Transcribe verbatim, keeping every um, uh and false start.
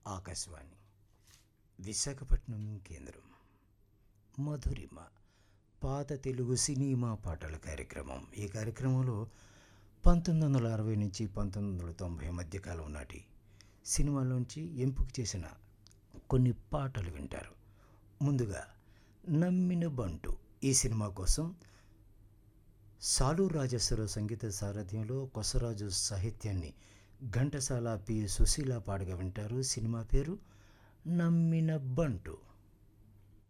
ఆకాశవాణి విశాఖపట్నం కేంద్రం. మధురిమ పాత తెలుగు సినిమా పాటల కార్యక్రమం. ఈ కార్యక్రమంలో పంతొమ్మిది వందల అరవై నుంచి పంతొమ్మిది వందల తొంభై మధ్యకాలం నాటి సినిమాల్లోంచి ఎంపిక చేసిన కొన్ని పాటలు వింటారు. ముందుగా నమ్మిన బంటు ఈ సినిమా కోసం సాలూరు రాజేశ్వరరావు సంగీత సారథ్యంలో కొసరాజు సాహిత్యాన్ని ఘంటసాల పి సుశీల పాడగా వింటారు. సినిమా పేరు నమ్మిన బంటు.